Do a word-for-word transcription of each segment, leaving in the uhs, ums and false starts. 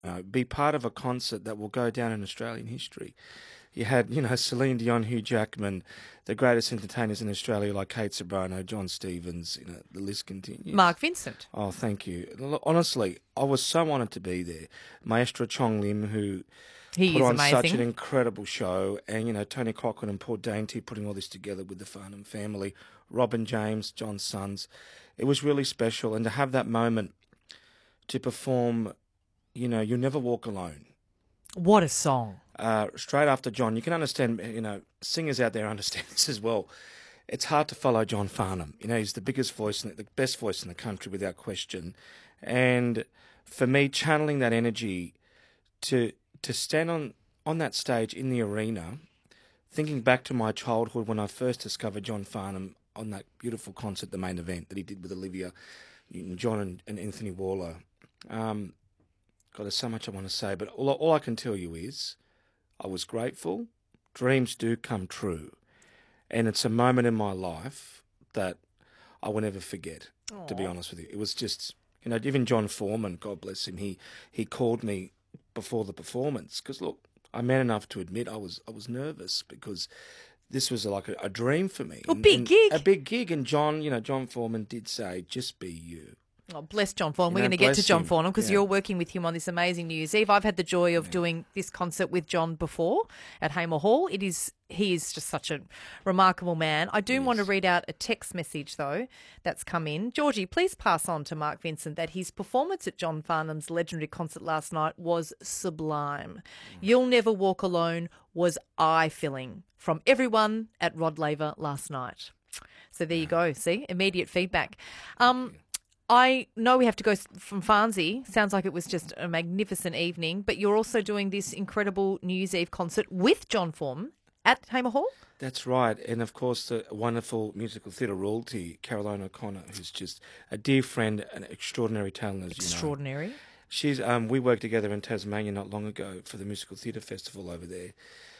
uh, be part of a concert that will go down in Australian history. You had, you know, Celine Dion, Hugh Jackman, the greatest entertainers in Australia like Kate Sobrano, John Stevens, you know, the list continues. Mark Vincent. Oh, thank you. Look, honestly, I was so honoured to be there. Maestro Chong Lim, who He put is on amazing. such an incredible show, and, you know, Tony Cochrane and Paul Dainty putting all this together with the Farnham family, Robin James, John's sons. It was really special, and to have that moment to perform, you know, You'll Never Walk Alone. What a song. Uh, straight after John, you can understand, you know, singers out there understand this as well. It's hard to follow John Farnham. You know, he's the biggest voice, the best voice in the country without question. And for me, channeling that energy to to stand on, on that stage in the arena, thinking back to my childhood when I first discovered John Farnham on that beautiful concert, the main event that he did with Olivia Newton-John and, and Anthony Waller. Um, God, there's so much I want to say, but all, all I can tell you is I was grateful. Dreams do come true. And it's a moment in my life that I will never forget, Aww. To be honest with you. It was just, you know, even John Foreman, God bless him, he, he called me before the performance because, look, I'm man enough to admit I was I was nervous because this was like a, a dream for me. A and, big and gig. A big gig. And John, you know, John Foreman did say, just be you. Oh, bless John Farnham. You We're know, going to get to bless John him. Farnham because Yeah. you're working with him on this amazing New Year's Eve. I've had the joy of Yeah. doing this concert with John before at Hamer Hall. It is he is just such a remarkable man. I do Yes. want to read out a text message though that's come in. Georgie, please pass on to Mark Vincent that his performance at John Farnham's legendary concert last night was sublime. Mm. You'll Never Walk Alone was eye-filling from everyone at Rod Laver last night. So there you go. See, immediate feedback. Um, I know we have to go from Farnsey. Sounds like it was just a magnificent evening, but you're also doing this incredible New Year's Eve concert with John Foreman at Hamer Hall? That's right. And, of course, the wonderful musical theatre royalty, Caroline O'Connor, who's just a dear friend, an extraordinary talent, as Extraordinary. you know. She's, um, we worked together in Tasmania not long ago for the Musical Theatre Festival over there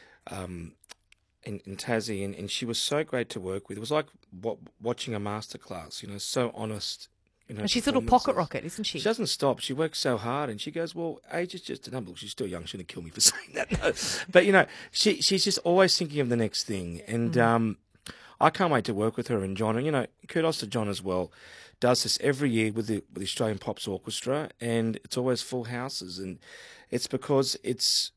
um, in, in Tassie, and, and she was so great to work with. It was like w- watching a masterclass, you know, so honest. And she's a little pocket rocket, isn't she? She doesn't stop. She works so hard, and she goes, well, age is just a number. She's still young. She's going to kill me for saying that. No. But, you know, she she's just always thinking of the next thing. And mm. um, I can't wait to work with her and John. And, you know, kudos to John as well. Does this every year with the, with the Australian Pops Orchestra, and it's always full houses. And it's because it's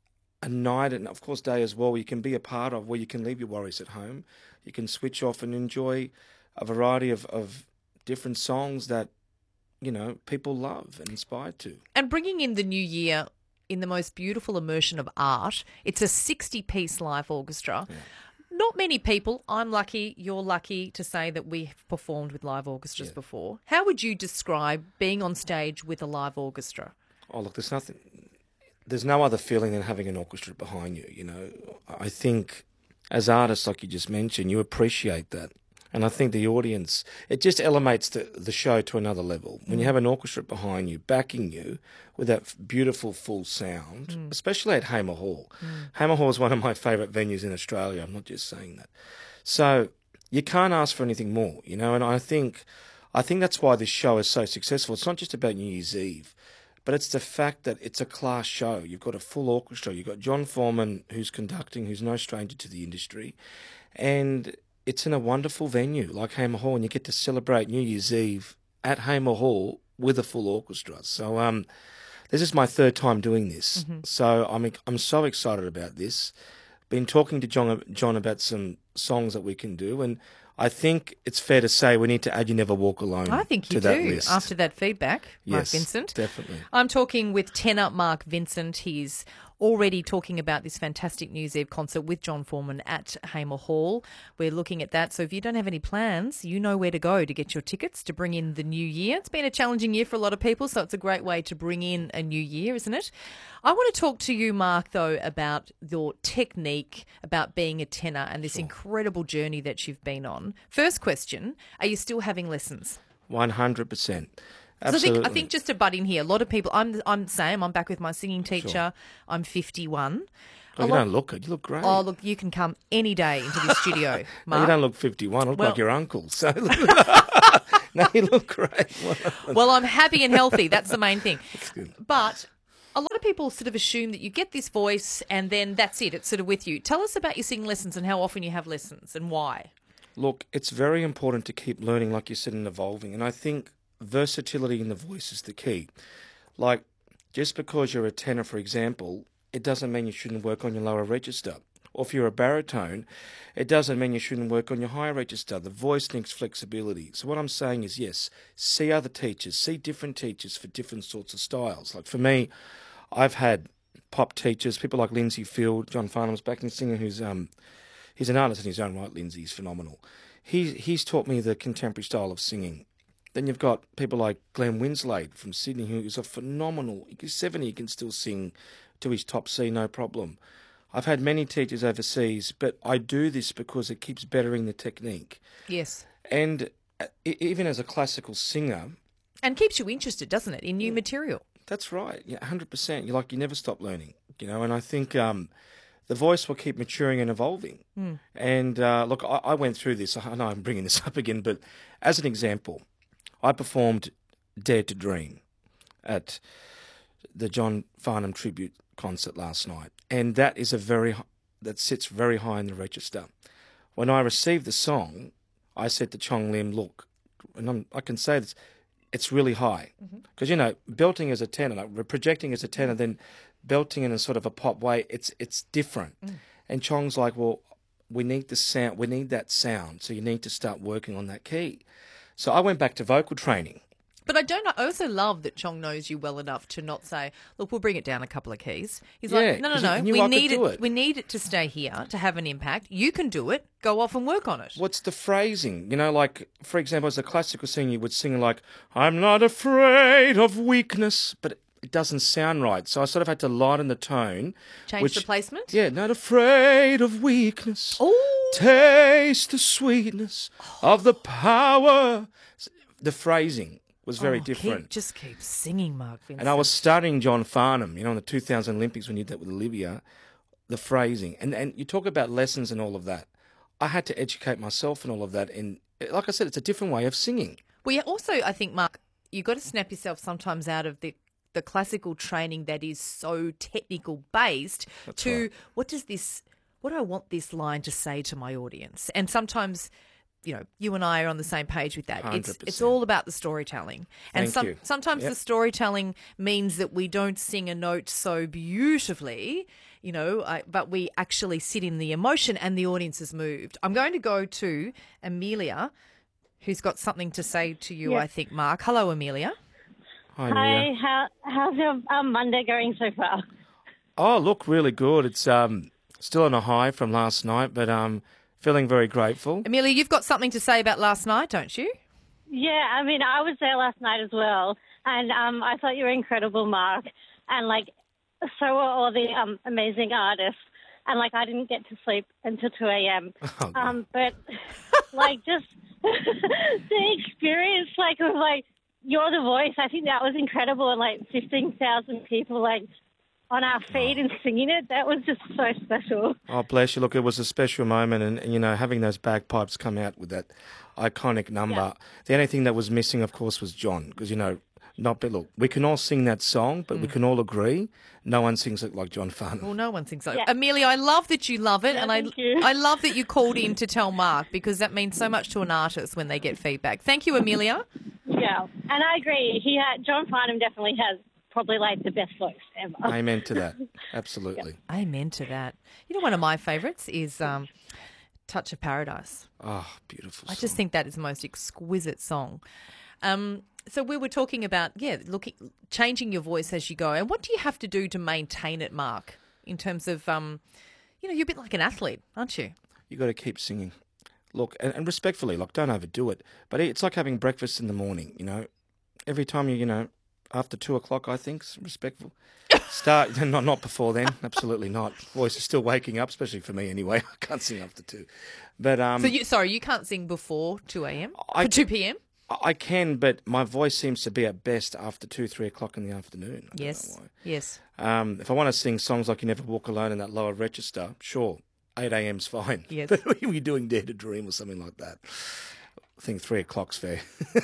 a night and, of course, day as well where you can be a part of, where you can leave your worries at home. You can switch off and enjoy a variety of, of different songs that, you know, people love and inspire to. And bringing in the new year in the most beautiful immersion of art, it's a sixty-piece live orchestra. Yeah. Not many people, I'm lucky, you're lucky to say that we've performed with live orchestras yeah. before. How would you describe being on stage with a live orchestra? Oh, look, there's nothing, there's no other feeling than having an orchestra behind you, you know. I think as artists, like you just mentioned, you appreciate that. And I think the audience, it just elevates the, the show to another level. When mm. you have an orchestra behind you, backing you with that beautiful full sound, mm. especially at Hamer Hall. Mm. Hamer Hall is one of my favourite venues in Australia. I'm not just saying that. So you can't ask for anything more, you know, and I think, I think that's why this show is so successful. It's not just about New Year's Eve, but it's the fact that it's a class show. You've got a full orchestra. You've got John Foreman, who's conducting, who's no stranger to the industry, and it's in a wonderful venue like Hamer Hall, and you get to celebrate New Year's Eve at Hamer Hall with a full orchestra. So um, this is my third time doing this. Mm-hmm. So I'm I'm so excited about this. Been talking to John John about some songs that we can do, and I think it's fair to say we need to add You Never Walk Alone I think you to that do, list. after that feedback, Mark yes, Vincent. Definitely. I'm talking with tenor Mark Vincent. He's already talking about this fantastic New Year's Eve concert with John Foreman at Hamer Hall. We're looking at that. So if you don't have any plans, you know where to go to get your tickets to bring in the new year. It's been a challenging year for a lot of people, so it's a great way to bring in a new year, isn't it? I want to talk to you, Mark, though, about your technique, about being a tenor and this sure. incredible journey that you've been on. First question, are you still having lessons? one hundred percent. Absolutely. So I think, I think just to butt in here, a lot of people, I'm I'm Sam, I'm back with my singing teacher. Sure. I'm fifty-one. Oh, you lot, don't look it. You look great. Oh, look, you can come any day into the studio, Mark. No, you don't look fifty-one. You look well, like your uncle. So no, you look great. Well, I'm happy and healthy. That's the main thing. That's good. But A lot of people sort of assume that you get this voice and then that's it. It's sort of with you. Tell us about your singing lessons and how often you have lessons and why. Look, it's very important to keep learning, like you said, and evolving. And I think versatility in the voice is the key. Like, just because you're a tenor, for example, it doesn't mean you shouldn't work on your lower register. Or if you're a baritone, it doesn't mean you shouldn't work on your higher register. The voice needs flexibility. So what I'm saying is, yes, see other teachers, see different teachers for different sorts of styles. Like for me, I've had pop teachers, people like Lindsay Field, John Farnham's backing singer, who's um, he's an artist in his own right. Lindsay's phenomenal. He he's taught me the contemporary style of singing. Then you've got people like Glenn Winslade from Sydney, who is a phenomenal. He's seventy, he can still sing to his top C, no problem. I've had many teachers overseas, but I do this because it keeps bettering the technique. Yes. And even as a classical singer, and keeps you interested, doesn't it, in new material? That's right. Yeah, one hundred percent. You're like, you never stop learning, you know, and I think um, the voice will keep maturing and evolving. Mm. And uh, look, I, I went through this. I know I'm bringing this up again, but as an example, I performed Dare to Dream at the John Farnham tribute concert last night, and that is a very that sits very high in the register. When I received the song, I said to Chong Lim, "Look," and I'm, I can say this, it's really high because mm-hmm. you know, belting as a tenor, like projecting as a tenor, then belting in a sort of a pop way, it's it's different. Mm. And Chong's like, "Well, we need the sound, we need that sound, so you need to start working on that key." So I went back to vocal training. But I don't. I also love that Chong knows you well enough to not say, "Look, we'll bring it down a couple of keys." He's yeah, like, "No, no, no. We I need it, it. We need it to stay here to have an impact. You can do it. Go off and work on it." What's the phrasing? You know, like for example, as a classical singer, you would sing like, "I'm not afraid of weakness," but it doesn't sound right. So I sort of had to lighten the tone. Change which, the placement. Yeah, not afraid of weakness. Oh, taste the sweetness of the power. The phrasing was very oh, different. Keep, just keep singing, Mark Vincent. And I was studying John Farnham, you know, in the two thousand Olympics when you did that with Olivia, the phrasing. And and you talk about lessons and all of that. I had to educate myself and all of that. And like I said, it's a different way of singing. Well, yeah, also, I think, Mark, you've got to snap yourself sometimes out of the, the classical training that is so technical based That's to right. what does this, what do I want this line to say to my audience? And sometimes, you know, you and I are on the same page with that. one hundred percent. It's it's all about the storytelling. And Thank some, you. sometimes yep. the storytelling means that we don't sing a note so beautifully, you know, uh, but we actually sit in the emotion and the audience is moved. I'm going to go to Amelia, who's got something to say to you, yes. I think, Mark. Hello, Amelia. Hi, Hi, Amelia. how, how's your um, Monday going so far? Oh, look, really good. It's um still on a high from last night, but um feeling very grateful. Amelia, you've got something to say about last night, don't you? Yeah, I mean, I was there last night as well, and um, I thought you were incredible, Mark, and, like, so were all the um, amazing artists, and, like, I didn't get to sleep until two a.m., Oh, um, but, like, just the experience, like, of, like, You're the Voice, I think that was incredible, and, like, fifteen thousand people, like, on our feet and singing it, that was just so special. Oh, bless you. Look, it was a special moment, and, and you know, having those bagpipes come out with that iconic number. Yeah. The only thing that was missing, of course, was John, because, you know, not but look, we can all sing that song, but mm. we can all agree no one sings it like John Farnham. Well, no one sings like yeah. Amelia, I love that you love it, yeah, and I you. I love that you called in to tell Mark, because that means so much to an artist when they get feedback. Thank you, Amelia. Yeah, and I agree. He had, John Farnham definitely has probably like the best voice ever. Amen to that. Absolutely. Yep. Amen to that. You know, one of my favourites is um, Touch of Paradise. Oh, beautiful I song. just think that is the most exquisite song. Um, so we were talking about, yeah, looking, changing your voice as you go. And what do you have to do to maintain it, Mark, in terms of, um, you know, you're a bit like an athlete, aren't you? You got to keep singing. Look, and, and respectfully, like, don't overdo it. But it's like having breakfast in the morning, you know. Every time you, you know, after two o'clock, I think, respectful. Start, not not before then, absolutely not. Voice is still waking up, especially for me anyway. I can't sing after two. But um, so you, sorry, you can't sing before two a.m. I, two p.m. I can, but my voice seems to be at best after two, three o'clock in the afternoon. I yes, don't know why. yes. Um, if I want to sing songs like "You Never Walk Alone" in that lower register, sure, eight a.m.'s fine. Yes. But are you doing "Dare to Dream" or something like that? I think three o'clock's fair.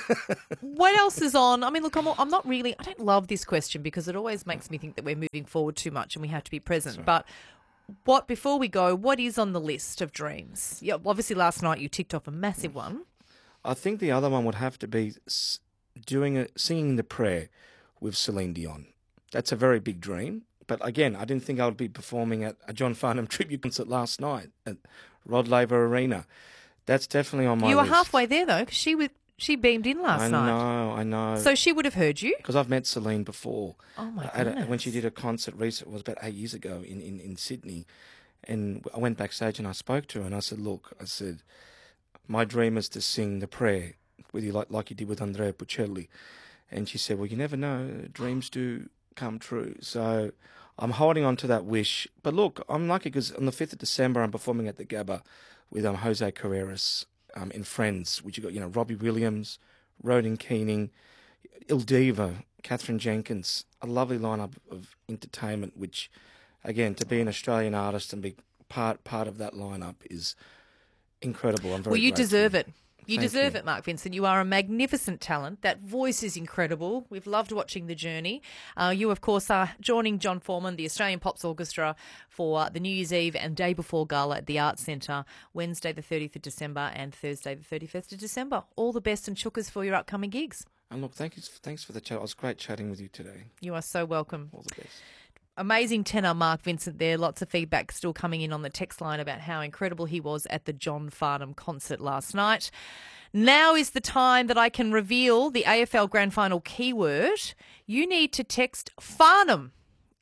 What else is on? I mean, look, I'm, I'm not really, I don't love this question because it always makes me think that we're moving forward too much and we have to be present. Sorry. But what, before we go, what is on the list of dreams? Yeah, obviously last night you ticked off a massive one. I think the other one would have to be s- doing a, singing the prayer with Celine Dion. That's a very big dream. But again, I didn't think I would be performing at a John Farnham tribute concert last night at Rod Laver Arena. That's definitely on my You were list. halfway there though, because she was she beamed in last I night. know, I know. So she would have heard you. Because I've met Celine before. Oh my At a- goodness. when she did a concert recently, it was about eight years ago in, in, in Sydney. And I went backstage and I spoke to her and I said, look, I said, my dream is to sing the prayer with you like, like you did with Andrea Bocelli. And she said, well, you never know. Dreams do come true. So I'm holding on to that wish. But look, I'm lucky because on the fifth of December, I'm performing at the Gabba with um, Jose Carreras um, and friends, which you got, you know, Robbie Williams, Roden Keening, Il Diva, Catherine Jenkins, a lovely lineup of entertainment, which, again, to be an Australian artist and be part part of that lineup is incredible. I'm very Well, you grateful. deserve it. You Thank deserve you. it, Mark Vincent. You are a magnificent talent. That voice is incredible. We've loved watching the journey. Uh, you, of course, are joining John Foreman, the Australian Pops Orchestra, for the New Year's Eve and day before gala at the Arts Centre, Wednesday the thirtieth of December and Thursday the thirty-first of December. All the best and chookers for your upcoming gigs. And look, thank you, thanks for the chat. It was great chatting with you today. You are so welcome. All the best. Amazing tenor, Mark Vincent there. Lots of feedback still coming in on the text line about how incredible he was at the John Farnham concert last night. Now is the time that I can reveal the A F L Grand Final keyword. You need to text Farnham,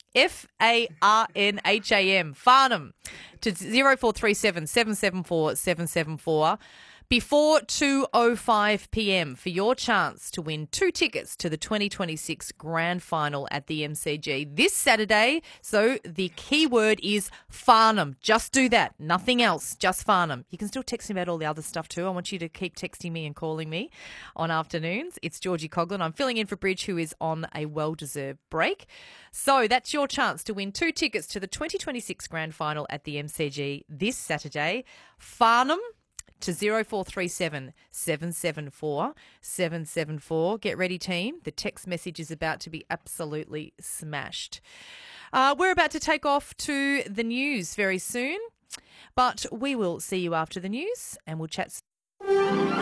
F A R N H A M, Farnham, to zero four three seven, seven seven four, seven seven four. Before two oh five p.m. for your chance to win two tickets to the twenty twenty-six Grand Final at the M C G this Saturday. So the keyword is Farnham. Just do that. Nothing else. Just Farnham. You can still text me about all the other stuff too. I want you to keep texting me and calling me on afternoons. It's Georgie Coughlin. I'm filling in for Bridge, who is on a well-deserved break. So that's your chance to win two tickets to the twenty twenty-six Grand Final at the M C G this Saturday. Farnham to zero four three seven, seven seven four, seven seven four. Get ready, team. The text message is about to be absolutely smashed. Uh, we're about to take off to the news very soon, but we will see you after the news and we'll chat soon.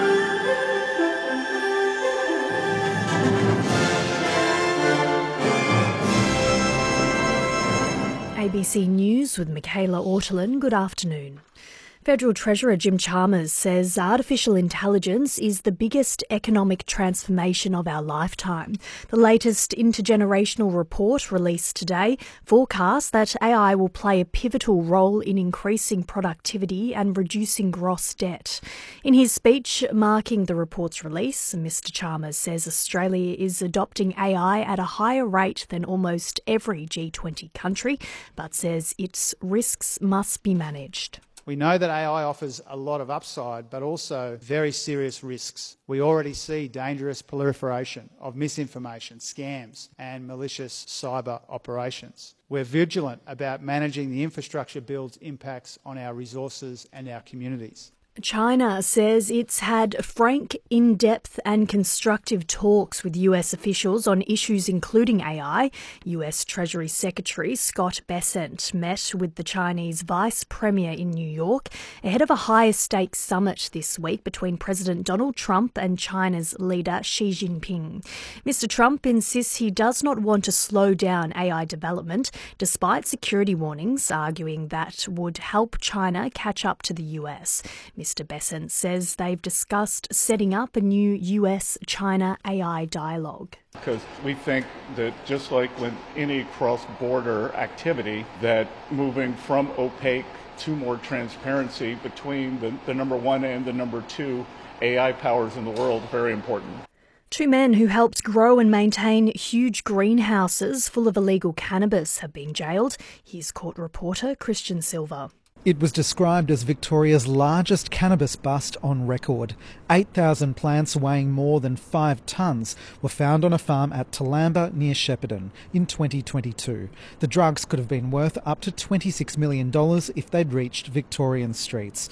A B C News with Michaela Ortolin. Good afternoon. Federal Treasurer Jim Chalmers says artificial intelligence is the biggest economic transformation of our lifetime. The latest intergenerational report released today forecasts that A I will play a pivotal role in increasing productivity and reducing gross debt. In his speech marking the report's release, Mister Chalmers says Australia is adopting A I at a higher rate than almost every G twenty country, but says its risks must be managed. We know that A I offers a lot of upside, but also very serious risks. We already see dangerous proliferation of misinformation, scams, and malicious cyber operations. We're vigilant about managing the infrastructure build's impacts on our resources and our communities. China says it's had frank, in-depth and constructive talks with U S officials on issues including A I. U S Treasury Secretary Scott Bessent met with the Chinese Vice Premier in New York ahead of a higher-stakes summit this week between President Donald Trump and China's leader Xi Jinping. Mister Trump insists he does not want to slow down A I development, despite security warnings, arguing that would help China catch up to the U S. Mister Bessent says they've discussed setting up a new U S China A I dialogue. Because we think that just like with any cross-border activity, that moving from opaque to more transparency between the, the number one and the number two A I powers in the world is very important. Two men who helped grow and maintain huge greenhouses full of illegal cannabis have been jailed. Here's court reporter Christian Silva. It was described as Victoria's largest cannabis bust on record. eight thousand plants weighing more than five tonnes were found on a farm at Toolamba near Shepparton in twenty twenty-two. The drugs could have been worth up to twenty-six million dollars if they'd reached Victorian streets.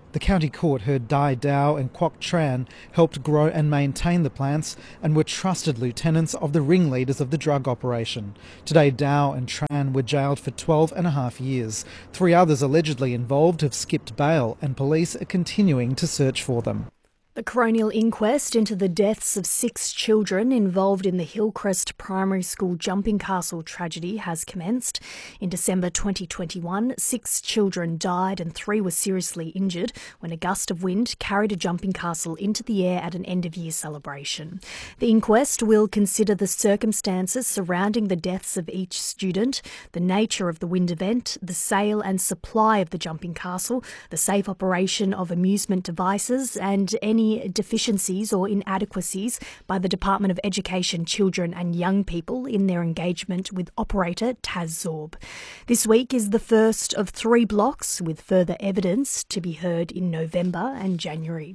The county court heard Dai Dao and Kwok Tran helped grow and maintain the plants and were trusted lieutenants of the ringleaders of the drug operation. Today, Dao and Tran were jailed for twelve and a half years. Three others allegedly involved have skipped bail, and police are continuing to search for them. The coronial inquest into the deaths of six children involved in the Hillcrest Primary School jumping castle tragedy has commenced. In December twenty twenty-one, six children died and three were seriously injured when a gust of wind carried a jumping castle into the air at an end-of-year celebration. The inquest will consider the circumstances surrounding the deaths of each student, the nature of the wind event, the sale and supply of the jumping castle, the safe operation of amusement devices, and any deficiencies or inadequacies by the Department of Education, Children and Young People in their engagement with operator Tas Zorb. This week is the first of three blocks, with further evidence to be heard in November and January.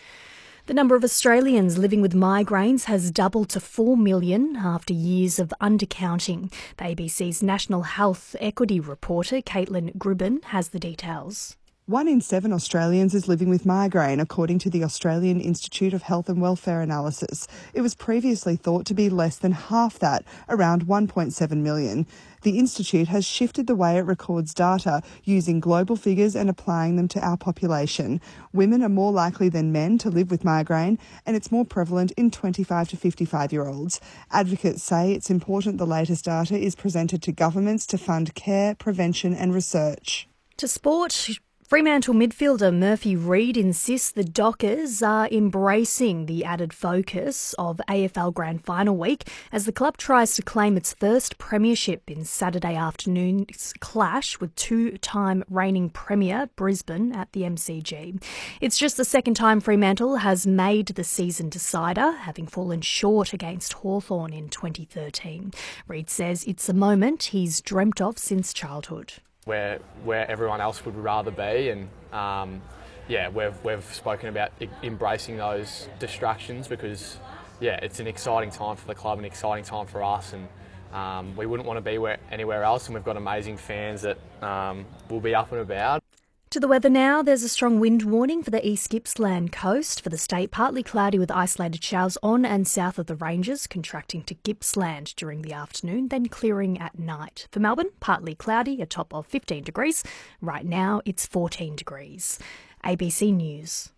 The number of Australians living with migraines has doubled to four million after years of undercounting. The A B C's National Health Equity reporter, Caitlin Gribben, has the details. One in seven Australians is living with migraine, according to the Australian Institute of Health and Welfare Analysis. It was previously thought to be less than half that, around one point seven million. The Institute has shifted the way it records data, using global figures and applying them to our population. Women are more likely than men to live with migraine, and it's more prevalent in twenty-five to fifty-five-year-olds. Advocates say it's important the latest data is presented to governments to fund care, prevention and research. To sport, Fremantle midfielder Murphy Reid insists the Dockers are embracing the added focus of A F L Grand Final week as the club tries to claim its first premiership in Saturday afternoon's clash with two-time reigning premier Brisbane at the M C G. It's just the second time Fremantle has made the season decider, having fallen short against Hawthorn in twenty thirteen. Reid says it's a moment he's dreamt of since childhood. Where where everyone else would rather be, and um, yeah, we've we've spoken about e- embracing those distractions because yeah, it's an exciting time for the club, an exciting time for us, and um, we wouldn't want to be where, anywhere else. And we've got amazing fans that um, will be up and about. To the weather now, there's a strong wind warning for the East Gippsland coast. For the state, partly cloudy with isolated showers on and south of the ranges, contracting to Gippsland during the afternoon, then clearing at night. For Melbourne, partly cloudy, a top of fifteen degrees. Right now, it's fourteen degrees. A B C News.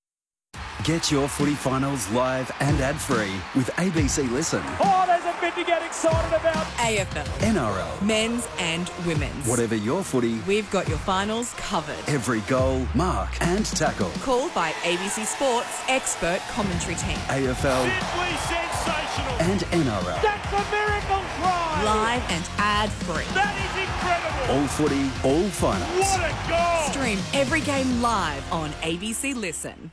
Get your footy finals live and ad-free with A B C Listen. Oh, there's a bit to get excited about. A F L. N R L. Men's and women's. Whatever your footy, we've got your finals covered. Every goal, mark and tackle. Called by A B C Sports' expert commentary team. A F L. Simply sensational. And N R L. That's a miracle try. Live and ad-free. That is incredible. All footy, all finals. What a goal. Stream every game live on A B C Listen.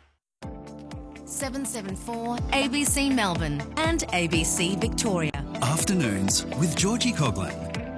seven seven four A B C Melbourne and A B C Victoria. Afternoons with Georgie Coughlin.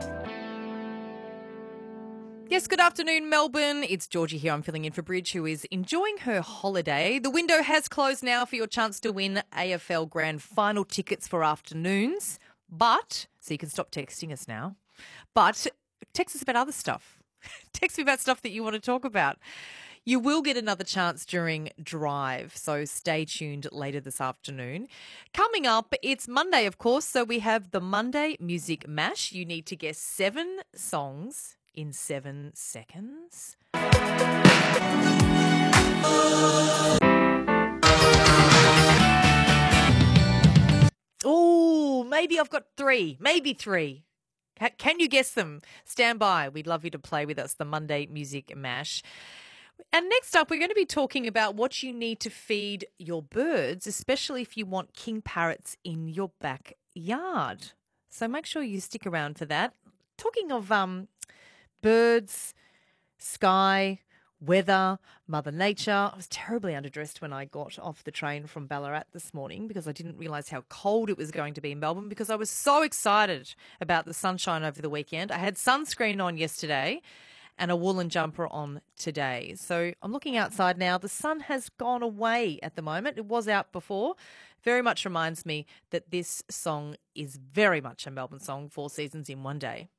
Yes, good afternoon, Melbourne. It's Georgie here. I'm filling in for Bridge, who is enjoying her holiday. The window has closed now for your chance to win A F L Grand Final tickets for afternoons. But, so you can stop texting us now, but text us about other stuff. Text me about stuff that you want to talk about. You will get another chance during Drive, so stay tuned later this afternoon. Coming up, it's Monday, of course, so we have the Monday Music Mash. You need to guess seven songs in seven seconds. Oh, maybe I've got three, maybe three. Can you guess them? Stand by. We'd love you to play with us, the Monday Music Mash. And next up, we're going to be talking about what you need to feed your birds, especially if you want king parrots in your backyard. So make sure you stick around for that. Talking of um, birds, sky, weather, Mother Nature. I was terribly underdressed when I got off the train from Ballarat this morning because I didn't realise how cold it was going to be in Melbourne because I was so excited about the sunshine over the weekend. I had sunscreen on yesterday and a woolen jumper on today. So I'm looking outside now. The sun has gone away at the moment. It was out before. Very much reminds me that this song is very much a Melbourne song, Four Seasons in One Day.